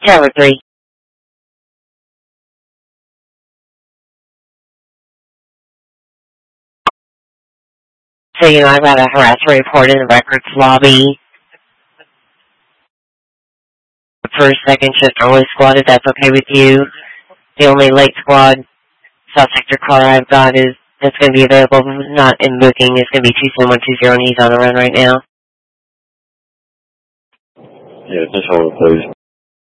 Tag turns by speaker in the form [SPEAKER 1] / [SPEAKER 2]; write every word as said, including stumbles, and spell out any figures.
[SPEAKER 1] Tower three. So, you know, I've got a harassment report in the records lobby for second shift early squad, if that's okay with you. The only late squad South Sector car I've got is that's going to be available, not in booking. It's going to be two seven one two zero, and he's on the run right now.
[SPEAKER 2] Yeah, just hold it, please.